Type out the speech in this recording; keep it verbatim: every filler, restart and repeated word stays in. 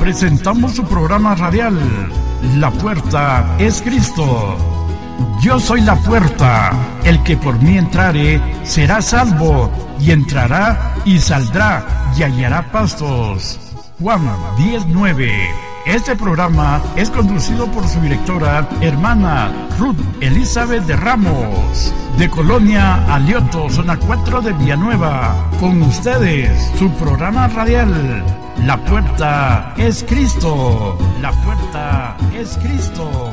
presentamos su programa radial, La Puerta es Cristo. Yo soy la puerta, el que por mí entrare será salvo, y entrará y saldrá y hallará pastos. Juan diez nueve. Este programa es conducido por su directora, hermana Ruth Elizabeth de Ramos, de Colonia Alioto, zona cuatro de Villanueva. Con ustedes, su programa radial, La Puerta es Cristo. La Puerta es Cristo.